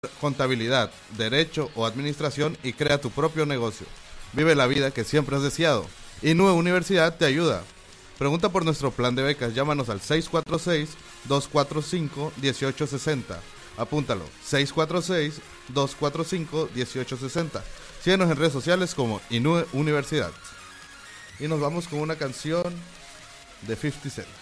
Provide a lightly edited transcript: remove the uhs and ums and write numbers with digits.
contabilidad, derecho o administración y crea tu propio negocio. Vive la vida que siempre has deseado. Inúe Universidad te ayuda. Pregunta por nuestro plan de becas. Llámanos al 646-245-1860. Apúntalo, 646-245-1860. Síguenos en redes sociales como Inúe Universidad. Y nos vamos con una canción de 50 Cent.